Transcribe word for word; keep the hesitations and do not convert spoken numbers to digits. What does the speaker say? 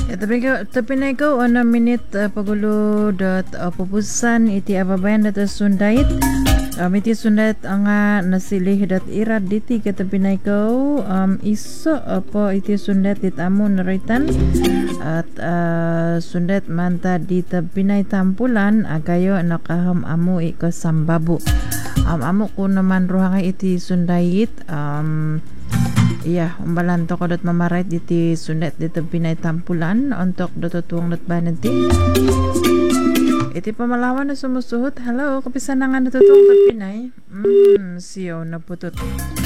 Ya, tapi ko tapi na ikaw ano minute uh, pagulo dot uh, pupusan iti ababayan dat sundait. Um, iti sundat nga nasilih dat irad diti katabi na ikaw um, iso po iti sundat dit amo naritan at uh, sundat manta di tabinay tampulan agayo nakaham amo iko sambabu. Um, amo ko naman ruhanga iti sundait um, iya, umbalan to kodot mamarait diti sundet dito pinay tampulan untuk dototuang dot banenti. Iti pamalawan na sumusuhot. Hello, kapisan na nga natutuang dot pinay. Hmm, siyo na putut.